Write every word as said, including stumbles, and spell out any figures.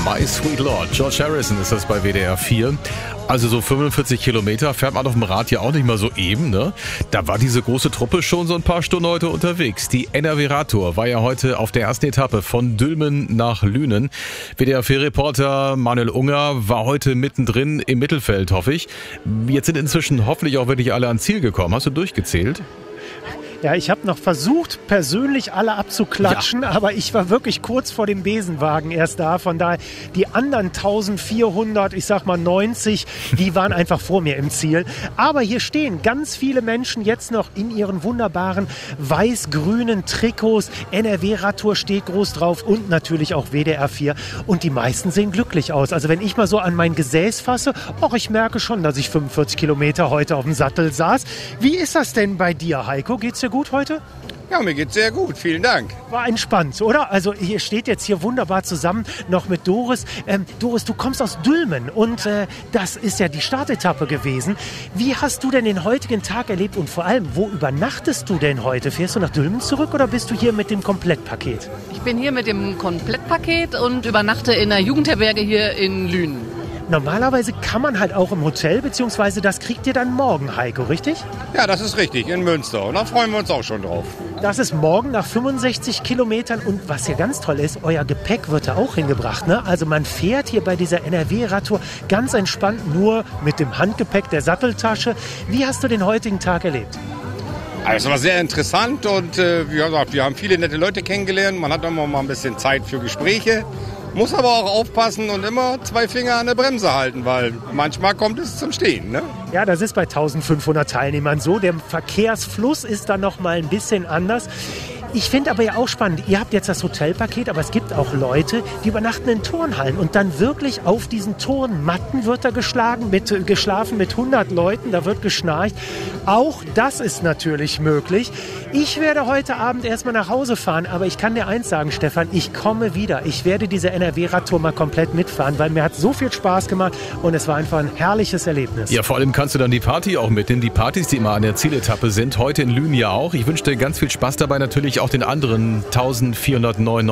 My Sweet Lord. George Harrison ist das bei W D R vier. Also so fünfundvierzig Kilometer fährt man auf dem Rad ja auch nicht mal so eben, ne? Da war diese große Truppe schon so ein paar Stunden heute unterwegs. Die N R W Radtour war ja heute auf der ersten Etappe von Dülmen nach Lünen. W D R vier-Reporter Manuel Unger war heute mittendrin im Mittelfeld, hoffe ich. Jetzt sind inzwischen hoffentlich auch wirklich alle ans Ziel gekommen. Hast du durchgezählt? Ja, ich habe noch versucht, persönlich alle abzuklatschen, ja. aber ich war wirklich kurz vor dem Besenwagen erst da. Von daher, die anderen eintausendvierhundert, ich sag mal neunzig, die waren einfach vor mir im Ziel. Aber hier stehen ganz viele Menschen jetzt noch in ihren wunderbaren weiß-grünen Trikots. N R W-Radtour steht groß drauf und natürlich auch W D R vier. Und die meisten sehen glücklich aus. Also wenn ich mal so an mein Gesäß fasse, och, ich merke schon, dass ich fünfundvierzig Kilometer heute auf dem Sattel saß. Wie ist das denn bei dir, Heiko? Geht's dir gut heute? Ja, mir geht's sehr gut. Vielen Dank. War entspannt, oder? Also ihr steht jetzt hier wunderbar zusammen noch mit Doris. Ähm, Doris, du kommst aus Dülmen und äh, das ist ja die Startetappe gewesen. Wie hast du denn den heutigen Tag erlebt und vor allem, wo übernachtest du denn heute? Fährst du nach Dülmen zurück oder bist du hier mit dem Komplettpaket? Ich bin hier mit dem Komplettpaket und übernachte in der Jugendherberge hier in Lünen. Normalerweise kann man halt auch im Hotel, beziehungsweise das kriegt ihr dann morgen, Heiko, richtig? Ja, das ist richtig, in Münster. Und da freuen wir uns auch schon drauf. Das ist morgen nach fünfundsechzig Kilometern. Und was hier ganz toll ist, euer Gepäck wird da auch hingebracht, ne? Also man fährt hier bei dieser N R W-Radtour ganz entspannt nur mit dem Handgepäck der Satteltasche. Wie hast du den heutigen Tag erlebt? Also es war sehr interessant und äh, wie gesagt, wir haben viele nette Leute kennengelernt. Man hat immer mal ein bisschen Zeit für Gespräche. Muss aber auch aufpassen und immer zwei Finger an der Bremse halten, weil manchmal kommt es zum Stehen, ne? Ja, das ist bei eintausendfünfhundert Teilnehmern so. Der Verkehrsfluss ist dann noch mal ein bisschen anders. Ich finde aber ja auch spannend, ihr habt jetzt das Hotelpaket, aber es gibt auch Leute, die übernachten in Turnhallen und dann wirklich auf diesen Turnmatten wird da geschlagen, mit, geschlafen mit hundert Leuten, da wird geschnarcht. Auch das ist natürlich möglich. Ich werde heute Abend erstmal nach Hause fahren, aber ich kann dir eins sagen, Stefan, ich komme wieder. Ich werde diese N R W-Radtour mal komplett mitfahren, weil mir hat so viel Spaß gemacht und es war einfach ein herrliches Erlebnis. Ja, vor allem kannst du dann die Party auch mitnehmen, die Partys, die immer an der Zieletappe sind, heute in Lünen ja auch. Ich wünsche dir ganz viel Spaß dabei, natürlich auch den anderen eintausendvierhundertneunundneunzig